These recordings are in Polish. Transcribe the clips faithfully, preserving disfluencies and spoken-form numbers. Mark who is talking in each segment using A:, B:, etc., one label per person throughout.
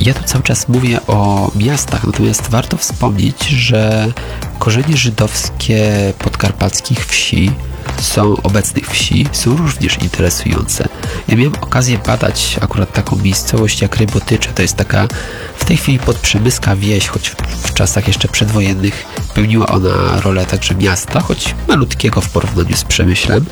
A: Ja tu cały czas mówię o miastach, natomiast warto wspomnieć, że korzenie żydowskie podkarpackich wsi są obecnych wsi, są również interesujące. Ja miałem okazję badać akurat taką miejscowość jak Rybotycze. To jest taka w tej chwili podprzemyska wieś, choć w, w czasach jeszcze przedwojennych pełniła ona rolę także miasta, choć malutkiego w porównaniu z Przemyślem,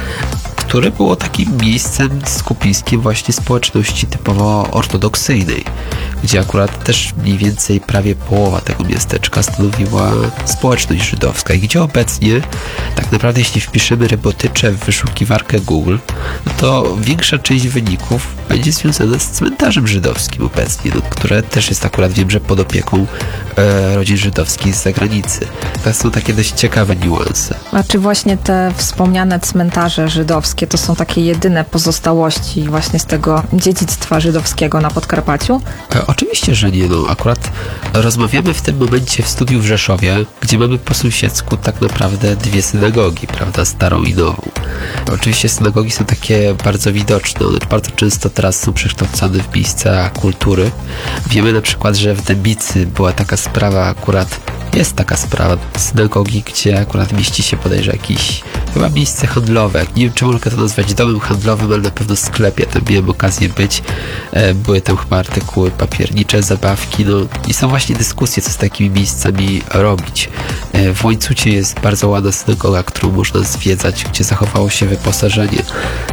A: które było takim miejscem skupiskiem właśnie społeczności typowo ortodoksyjnej, gdzie akurat też mniej więcej prawie połowa tego miasteczka stanowiła społeczność żydowska i gdzie obecnie tak naprawdę jeśli wpiszemy Rybotycze w wyszukiwarkę Google, no to większa część wyników będzie związana z cmentarzem żydowskim obecnie, no, które też jest akurat, wiem, że pod opieką e, rodzin żydowskich z zagranicy. To są takie dość ciekawe niuanse.
B: A czy właśnie te wspomniane cmentarze żydowskie to są takie jedyne pozostałości właśnie z tego dziedzictwa żydowskiego na Podkarpaciu?
A: E, oczywiście, że nie. No, akurat rozmawiamy w tym momencie w studiu w Rzeszowie, gdzie mamy po sąsiedzku tak naprawdę dwie synagogi, prawda, starą i nową. Oczywiście synagogi są takie bardzo widoczne, one bardzo często teraz są przekształcane w miejsca kultury. Wiemy na przykład, że w Dębicy była taka sprawa akurat, jest taka sprawa synagogi, gdzie akurat mieści się bodajże jakieś chyba miejsce handlowe. Nie wiem, czy mogę to nazwać domem handlowym, ale na pewno sklep. Ja tam miałem okazję być. Były tam chyba artykuły papiernicze, zabawki, no i są właśnie dyskusje, co z takimi miejscami robić. W Łańcucie jest bardzo ładna synagoga, którą można zwiedzać, gdzie zachowało się wyposażenie.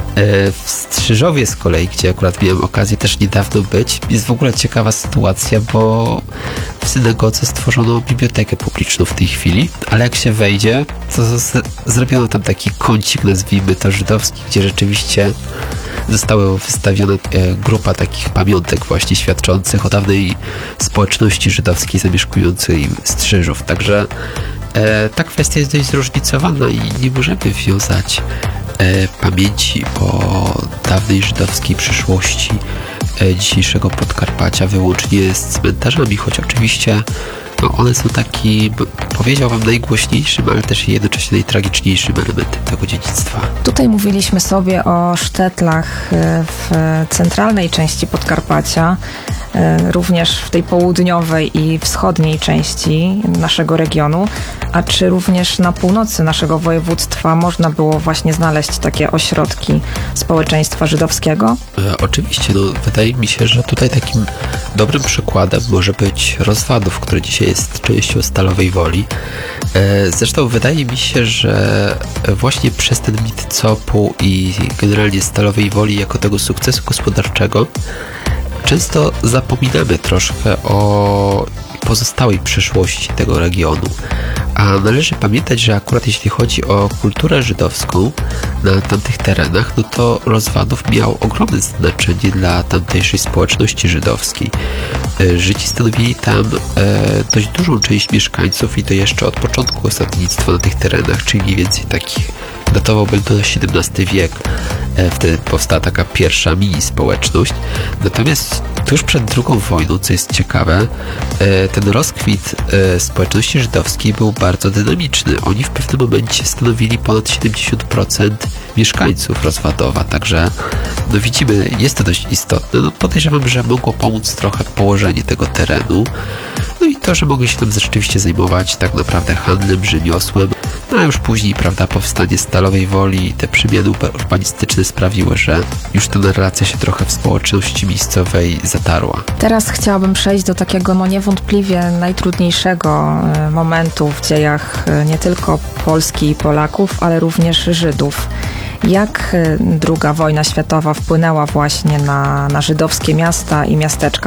A: W Strzyżowie z kolei, gdzie akurat miałem okazję też niedawno być, jest w ogóle ciekawa sytuacja, bo w synagodze stworzono bibliotekę publiczną w tej chwili, ale jak się wejdzie, to z- zrobiono tam taki kącik, nazwijmy to żydowski, gdzie rzeczywiście została wystawiona e, grupa takich pamiątek właśnie świadczących o dawnej społeczności żydowskiej zamieszkującej Strzyżów. Także e, ta kwestia jest dość zróżnicowana i nie możemy wiązać e, pamięci o dawnej żydowskiej przyszłości e, dzisiejszego Podkarpacia wyłącznie z cmentarzami, choć oczywiście no, one są takim, powiedziałbym, najgłośniejszym, ale też jednocześnie najtragiczniejszym elementem tego dziedzictwa.
B: Tutaj mówiliśmy sobie o sztetlach w centralnej części Podkarpacia, również w tej południowej i wschodniej części naszego regionu. A czy również na północy naszego województwa można było właśnie znaleźć takie ośrodki społeczeństwa żydowskiego?
A: E, oczywiście, no wydaje mi się, że tutaj takim dobrym przykładem może być Rozwadów, który dzisiaj jest częścią Stalowej Woli. E, zresztą wydaje mi się, że właśnie przez ten mit C O P-u i generalnie Stalowej Woli jako tego sukcesu gospodarczego często zapominamy troszkę o pozostałej przyszłości tego regionu. A należy pamiętać, że akurat jeśli chodzi o kulturę żydowską na tamtych terenach, no to Rozwadów miał ogromne znaczenie dla tamtejszej społeczności żydowskiej. Żydzi stanowili tam e, dość dużą część mieszkańców i to jeszcze od początku osadnictwa na tych terenach, czyli mniej więcej takich, datowałbym to siedemnasty wiek. E, wtedy powstała taka pierwsza mini społeczność. Natomiast tuż przed drugą wojną, co jest ciekawe, e, ten rozkwit e, społeczności żydowskiej był bardzo dynamiczny. Oni w pewnym momencie stanowili ponad siedemdziesiąt procent mieszkańców Rozwadowa, także no widzimy, jest to dość istotne. No podejrzewam, że mogło pomóc trochę położenie tego terenu, no i to, że mogli się tam rzeczywiście zajmować tak naprawdę handlem, rzemiosłem, no a już później, prawda, powstanie Stalowej Woli i te przemiany urbanistyczne sprawiły, że już ta relacja się trochę w społeczności miejscowej zatarła.
B: Teraz chciałabym przejść do takiego no niewątpliwie najtrudniejszego momentu w dziejach nie tylko Polski i Polaków, ale również Żydów. Jak druga wojna światowa wpłynęła właśnie na, na żydowskie miasta i miasteczka